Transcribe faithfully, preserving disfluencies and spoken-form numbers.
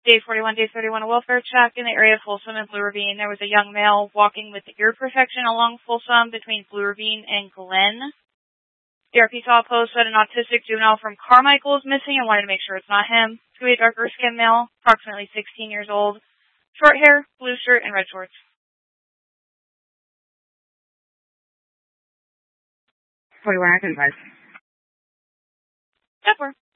Day forty-one, Day thirty-one, a welfare check in the area of Folsom and Blue Ravine. There was a young male walking with ear protection along Folsom between Blue Ravine and Glen. D R P saw a post that an autistic juvenile from Carmichael is missing and wanted to make sure it's not him. To be a darker skinned male, approximately sixteen years old, short hair, blue shirt, and red shorts. forty-one, I can advise. That works.